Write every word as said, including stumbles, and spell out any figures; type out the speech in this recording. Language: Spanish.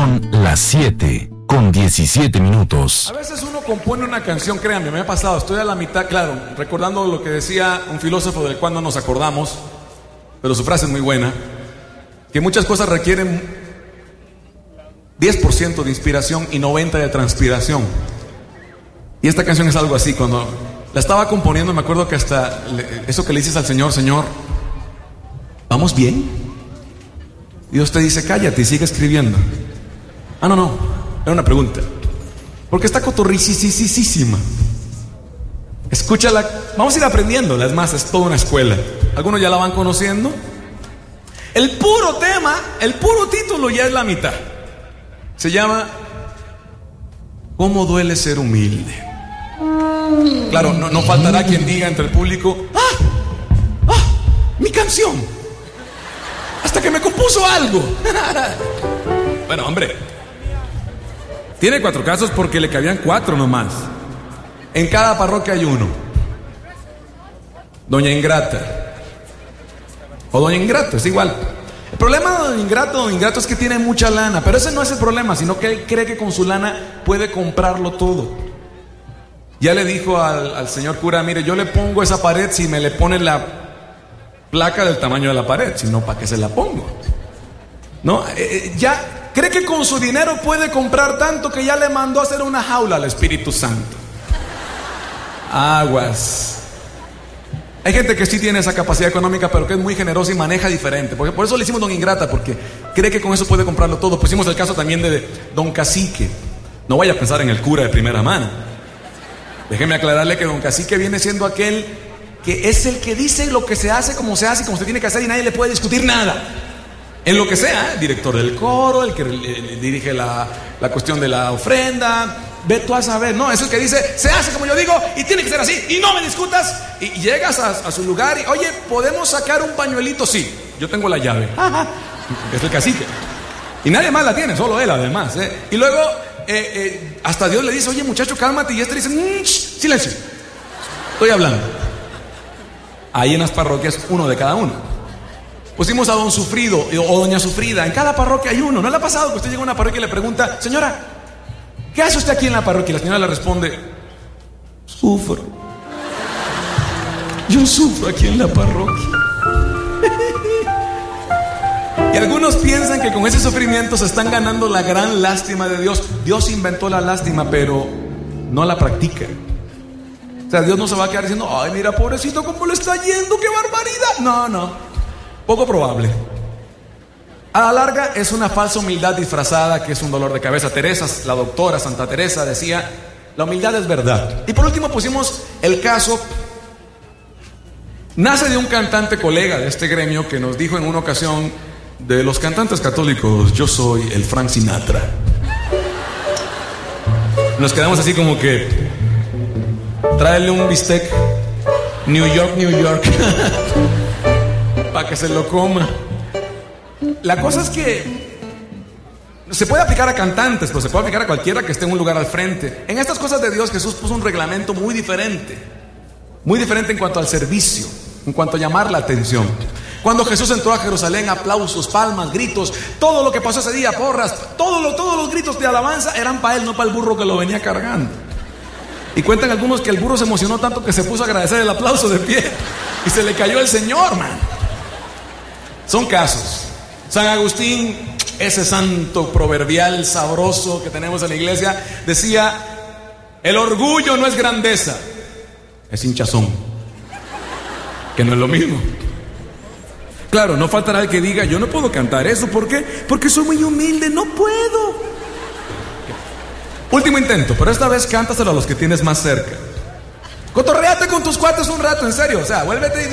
Son las siete con diecisiete minutos. A veces uno compone una canción, créanme, me ha pasado, estoy a la mitad, claro, recordando lo que decía un filósofo del cual no nos acordamos, pero su frase es muy buena, que muchas cosas requieren diez por ciento de inspiración y noventa por ciento de transpiración. Y esta canción es algo así. Cuando la estaba componiendo me acuerdo que hasta le, eso que le dices al Señor: Señor, ¿vamos bien? Dios te dice: cállate y sigue escribiendo. Ah, no, no, era una pregunta, porque está cotorricisísima. Escúchala, vamos a ir aprendiéndola. Es más, es toda una escuela. Algunos ya la van conociendo. El puro tema, el puro título ya es la mitad. Se llama ¿Cómo duele ser humilde? Claro, no, no faltará quien diga entre el público: ¡ah! ¡ah! ¡Mi canción! Hasta que me compuso algo. Bueno, hombre, tiene cuatro casos porque le cabían cuatro nomás. En cada parroquia hay uno. Doña Ingrata o Doña Ingrato, es igual. El problema de Don Ingrato, Don Ingrato es que tiene mucha lana, pero ese no es el problema, sino que él cree que con su lana puede comprarlo todo. Ya le dijo al, al señor cura: mire, yo le pongo esa pared si me le pone la placa del tamaño de la pared, si no, ¿para qué se la pongo? No, eh, ya cree que con su dinero puede comprar tanto que ya le mandó a hacer una jaula al Espíritu Santo. Aguas. Hay gente que sí tiene esa capacidad económica, pero que es muy generosa y maneja diferente. Porque por eso le hicimos Don Ingrata, porque cree que con eso puede comprarlo todo. Pusimos el caso también de Don Cacique. No vaya a pensar en el cura de primera mano. Déjeme aclararle que Don Cacique viene siendo aquel que es el que dice lo que se hace, como se hace y como se tiene que hacer, y nadie le puede discutir nada. En lo que sea, ¿eh? Director del coro, el que eh, dirige la, la cuestión de la ofrenda. Ve tú a saber, no, es el que dice: se hace como yo digo y tiene que ser así y no me discutas. Y, y llegas a, a su lugar y: oye, ¿podemos sacar un pañuelito? Sí, yo tengo la llave. Es el cacique. Y nadie más la tiene, solo él además, ¿eh? Y luego eh, eh, hasta Dios le dice: oye, muchacho, cálmate. Y este dice: mmm, shh, silencio, estoy hablando. Ahí en las parroquias, uno de cada uno. Pusimos a Don Sufrido o Doña Sufrida. En cada parroquia hay uno. ¿No le ha pasado que usted llega a una parroquia y le pregunta: señora, ¿qué hace usted aquí en la parroquia? Y la señora le responde: sufro. Yo sufro aquí en la parroquia. Y algunos piensan que con ese sufrimiento se están ganando la gran lástima de Dios. Dios inventó la lástima, pero no la practica. O sea, Dios no se va a quedar diciendo: ay, mira, pobrecito, cómo le está yendo, qué barbaridad. No, no, poco probable. A la larga es una falsa humildad disfrazada que es un dolor de cabeza. Teresa, la doctora Santa Teresa, decía: la humildad es verdad. Y por último pusimos el caso, nace de un cantante colega de este gremio que nos dijo en una ocasión: de los cantantes católicos, yo soy el Frank Sinatra. Nos quedamos así como que: tráele un bistec, New York, New York, para que se lo coma. La cosa es que se puede aplicar a cantantes, pero se puede aplicar a cualquiera que esté en un lugar al frente. En estas cosas de Dios, Jesús puso un reglamento muy diferente. Muy diferente en cuanto al servicio, en cuanto a llamar la atención. Cuando Jesús entró a Jerusalén, aplausos, palmas, gritos, todo lo que pasó ese día, porras, todo lo, todos los gritos de alabanza eran para él, no para el burro que lo venía cargando. Y cuentan algunos que el burro se emocionó tanto que se puso a agradecer el aplauso de pie y se le cayó el Señor, man. Son casos. San Agustín, ese santo proverbial sabroso que tenemos en la iglesia, decía: el orgullo no es grandeza, es hinchazón, que no es lo mismo. Claro, no faltará el que diga: yo no puedo cantar eso. ¿Por qué? Porque soy muy humilde, no puedo. Último intento, pero esta vez cántaselo a los que tienes más cerca. Cotorréate con tus cuates un rato, en serio. O sea, vuélvete y